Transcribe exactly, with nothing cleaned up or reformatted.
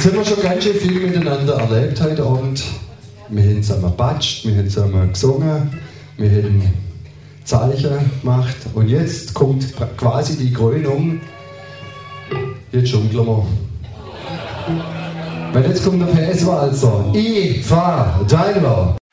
Jetzt haben wir schon ganz schön viel miteinander erlebt heute Abend. Wir haben zusammen gepatscht, wir haben zusammen gesungen, wir haben Zeichen gemacht und jetzt kommt quasi die Krönung. Jetzt schunkeln wir. Weil jetzt kommt der P S-Walzer. I, F, Daimler.